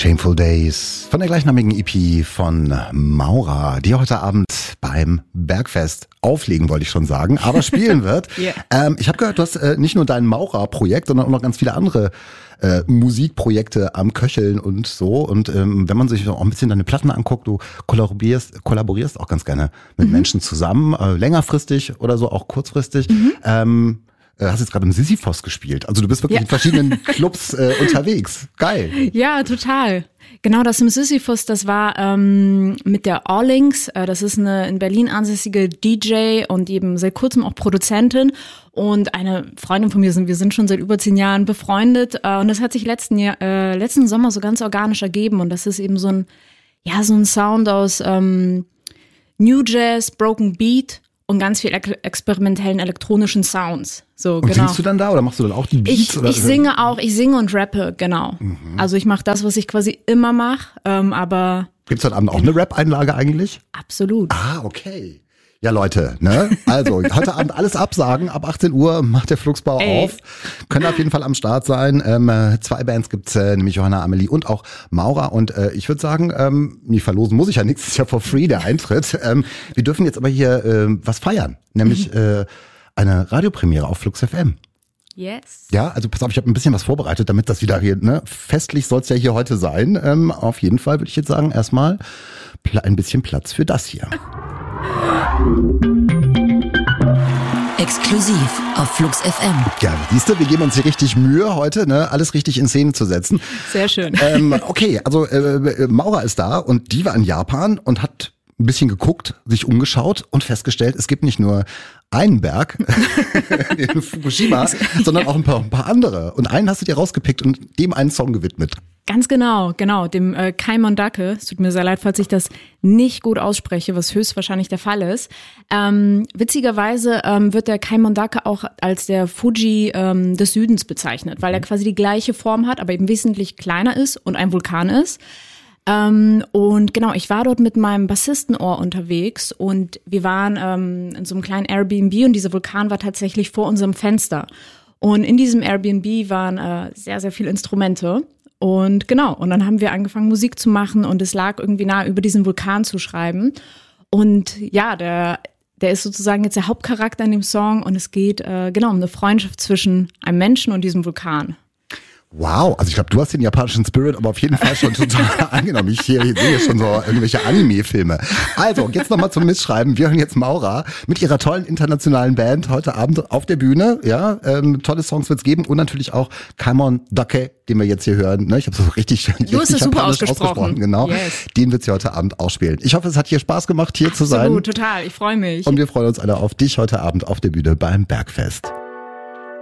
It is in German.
Shameful Days von der gleichnamigen EP von Maura, die heute Abend beim Bergfest auflegen, wollte ich schon sagen, aber spielen wird. Yeah. Ich habe gehört, du hast nicht nur dein Maura-Projekt, sondern auch noch ganz viele andere Musikprojekte am Köcheln und so. Und wenn man sich auch ein bisschen deine Platten anguckt, du kollaborierst auch ganz gerne mit Menschen zusammen, längerfristig oder so, auch kurzfristig. Hast jetzt gerade im Sisyphos gespielt. Also du bist wirklich in verschiedenen Clubs unterwegs. Geil. Ja, total. Genau, das im Sisyphos, das war mit der Orlinks. Das ist eine in Berlin ansässige DJ und eben seit kurzem auch Produzentin. Und eine Freundin von mir wir sind schon seit über 10 Jahren befreundet. Und das hat sich letzten Sommer so ganz organisch ergeben. Und das ist eben so ein Sound aus New Jazz, Broken Beat und ganz viel experimentellen elektronischen Sounds. So, und singst du dann da oder machst du dann auch die Beats? Ich singe und rappe, genau. Also ich mache das, was ich quasi immer mache, aber... Gibt's heute Abend auch eine Rap-Einlage eigentlich? Absolut. Ah, okay. Ja, Leute, ne? Also, heute Abend alles absagen. Ab 18 Uhr macht der Flugsbau auf. Können auf jeden Fall am Start sein. 2 Bands gibt's, nämlich Johanna Amelie und auch Maura. Und ich würde sagen, nicht verlosen muss ich ja nichts. Ist ja for free der Eintritt. Wir dürfen jetzt aber hier was feiern. Nämlich eine Radiopremiere auf Flux FM. Yes. Ja, also pass auf, ich habe ein bisschen was vorbereitet, damit das wieder hier, ne? Festlich soll's ja hier heute sein. Auf jeden Fall würde ich jetzt sagen, erstmal ein bisschen Platz für das hier. Exklusiv auf Flux FM. Ja, siehst du, wir geben uns hier richtig Mühe heute, ne, alles richtig in Szene zu setzen. Sehr schön. Okay, also Maura ist da und die war in Japan und hat ein bisschen geguckt, sich umgeschaut und festgestellt, es gibt nicht nur einen Berg in Fukushima, sondern auch ein paar andere. Und einen hast du dir rausgepickt und dem einen Song gewidmet. Ganz genau, dem Kaimondake. Es tut mir sehr leid, falls ich das nicht gut ausspreche, was höchstwahrscheinlich der Fall ist. Witzigerweise wird der Kaimondake auch als der Fuji des Südens bezeichnet, weil er quasi die gleiche Form hat, aber eben wesentlich kleiner ist und ein Vulkan ist. Und genau, ich war dort mit meinem Bassistenohr unterwegs und wir waren in so einem kleinen Airbnb und dieser Vulkan war tatsächlich vor unserem Fenster. Und in diesem Airbnb waren sehr, sehr viele Instrumente. Und genau, und dann haben wir angefangen Musik zu machen und es lag irgendwie nahe, über diesen Vulkan zu schreiben. Und ja, der ist sozusagen jetzt der Hauptcharakter in dem Song und es geht um eine Freundschaft zwischen einem Menschen und diesem Vulkan. Wow, also ich glaube, du hast den japanischen Spirit aber auf jeden Fall schon total angenommen. Ich sehe schon so irgendwelche Anime-Filme. Also, jetzt nochmal zum Mitschreiben. Wir hören jetzt Maura mit ihrer tollen internationalen Band heute Abend auf der Bühne. Ja, tolle Songs wird's geben und natürlich auch Kaimondake, den wir jetzt hier hören. Ne? Ich habe es so richtig super ausgesprochen. Genau. Yes. Den wird's hier heute Abend auch spielen. Ich hoffe, es hat hier Spaß gemacht, hier zu sein. Absolut, total. Ich freue mich. Und wir freuen uns alle auf dich heute Abend auf der Bühne beim Bergfest.